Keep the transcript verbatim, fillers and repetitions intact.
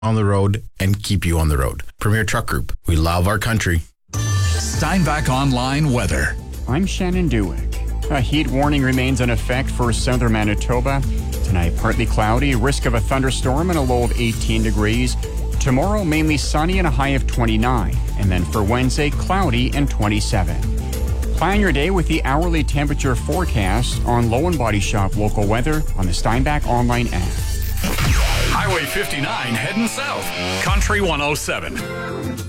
on the road and keep you on the road. Premier Truck Group. We love our country. Steinbach Online weather. I'm Shannon Dewick. A heat warning remains in effect for southern Manitoba. Tonight, partly cloudy, risk of a thunderstorm and a low of eighteen degrees. Tomorrow, mainly sunny and a high of twenty-nine. And then for Wednesday, cloudy and twenty-seven. Plan your day with the hourly temperature forecast on Low and Body Shop local weather on the Steinbach Online app. Highway fifty-nine heading south. Country one oh seven.